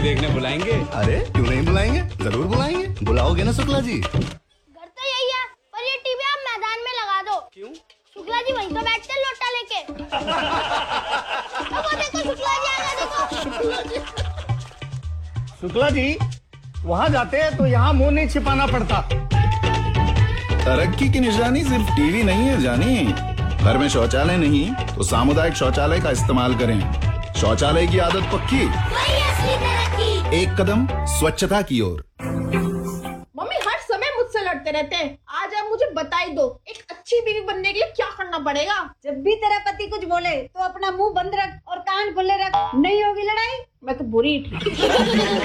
देखने बुलाएंगे? अरे क्यों नहीं बुलाएंगे, जरूर बुलाएंगे। बुलाओगे ना शुक्ला जी? घर तो यही है, पर ये टीवी आप मैदान में लगा दो। क्यों? शुक्ला जी वहीं तो बैठते हैं लोटा लेके। वो देखो शुक्ला जी आ गए, देखो। शुक्ला जी वहाँ जाते हैं तो यहाँ मुंह नहीं छिपाना पड़ता। तरक्की की निशानी सिर्फ टीवी नहीं है जानी। घर में शौचालय नहीं तो सामुदायिक शौचालय का इस्तेमाल करें। शौचालय की आदत पक्की, वही असली तरक्की। एक कदम स्वच्छता की ओर। मम्मी हर समय मुझसे लड़ते रहते हैं। आज आप मुझे बता ही दो, एक अच्छी बीवी बनने के लिए क्या करना पड़ेगा? जब भी तेरा पति कुछ बोले तो अपना मुंह बंद रख और कान खुले रख, नहीं होगी लड़ाई। मैं तो बुरी